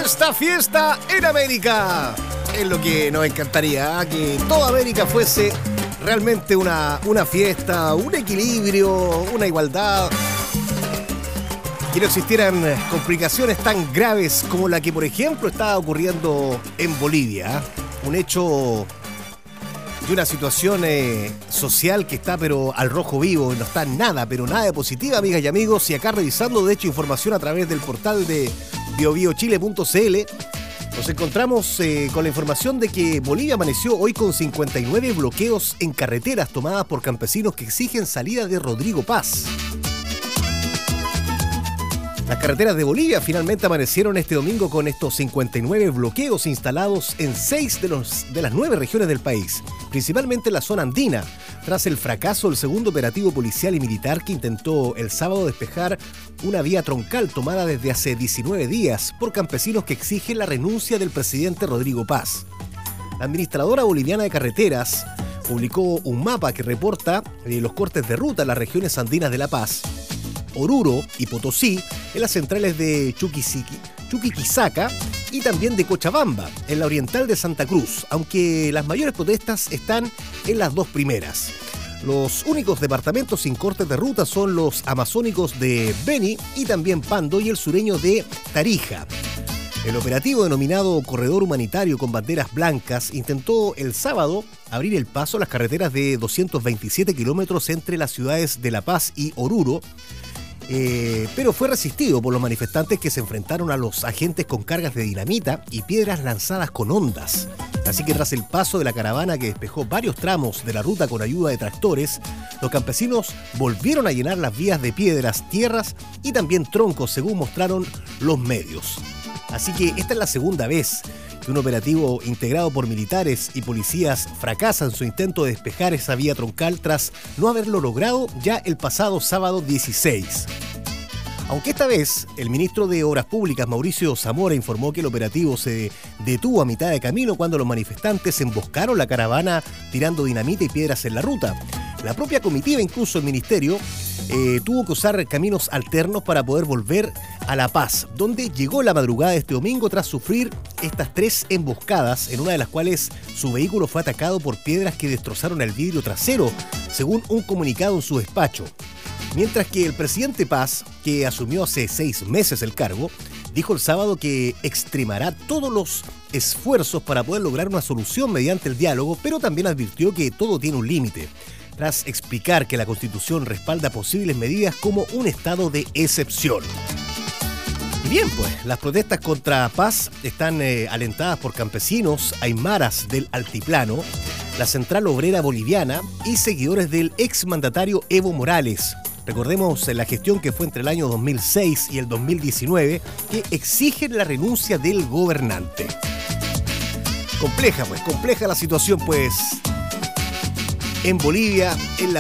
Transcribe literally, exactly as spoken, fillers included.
Fiesta, fiesta en América. Es lo que nos encantaría, ¿eh? Que toda América fuese realmente una, una fiesta, un equilibrio, una igualdad. Que no existieran complicaciones tan graves como la que, por ejemplo, está ocurriendo en Bolivia. Un hecho de una situación eh, social que está pero al rojo vivo, no está nada, pero nada de positiva, amigas y amigos. Y acá revisando, de hecho, información a través del portal de bio bio chile punto c l, nos encontramos eh, con la información de que Bolivia amaneció hoy con cincuenta y nueve bloqueos en carreteras tomadas por campesinos que exigen salida de Rodrigo Paz. Las carreteras de Bolivia finalmente amanecieron este domingo con estos cincuenta y nueve bloqueos instalados en seis de, los, de las nueve regiones del país, principalmente en la zona andina, tras el fracaso del segundo operativo policial y militar que intentó el sábado despejar una vía troncal tomada desde hace diecinueve días por campesinos que exigen la renuncia del presidente Rodrigo Paz. La administradora boliviana de carreteras publicó un mapa que reporta eh, los cortes de ruta en las regiones andinas de La Paz, Oruro y Potosí, en las centrales de Chuquisiqui, Chuquiquisaca y también de Cochabamba, en la oriental de Santa Cruz, aunque las mayores protestas están en las dos primeras. Los únicos departamentos sin cortes de ruta son los amazónicos de Beni y también Pando y el sureño de Tarija. El operativo denominado Corredor Humanitario con Banderas Blancas intentó el sábado abrir el paso a las carreteras de doscientos veintisiete kilómetros entre las ciudades de La Paz y Oruro, Eh, pero fue resistido por los manifestantes que se enfrentaron a los agentes con cargas de dinamita y piedras lanzadas con ondas. Así que tras el paso de la caravana que despejó varios tramos de la ruta con ayuda de tractores, los campesinos volvieron a llenar las vías de piedras, tierras y también troncos, según mostraron los medios. Así que esta es la segunda vez que un operativo integrado por militares y policías fracasa en su intento de despejar esa vía troncal tras no haberlo logrado ya el pasado sábado dieciséis. Aunque esta vez el ministro de Obras Públicas, Mauricio Zamora, informó que el operativo se detuvo a mitad de camino cuando los manifestantes emboscaron la caravana tirando dinamita y piedras en la ruta. La propia comitiva, incluso el ministerio, eh, tuvo que usar caminos alternos para poder volver a La Paz, donde llegó la madrugada de este domingo tras sufrir estas tres emboscadas, en una de las cuales su vehículo fue atacado por piedras que destrozaron el vidrio trasero, según un comunicado en su despacho. Mientras que el presidente Paz, que asumió hace seis meses el cargo, dijo el sábado que extremará todos los esfuerzos para poder lograr una solución mediante el diálogo, pero también advirtió que todo tiene un límite, tras explicar que la Constitución respalda posibles medidas como un estado de excepción. Y bien, pues, las protestas contra Paz están eh, alentadas por campesinos aymaras del Altiplano, la Central Obrera Boliviana y seguidores del exmandatario Evo Morales. Recordemos la gestión que fue entre el año dos mil seis y el dos mil diecinueve, que exigen la renuncia del gobernante. Compleja, pues, compleja la situación, pues, en Bolivia, en la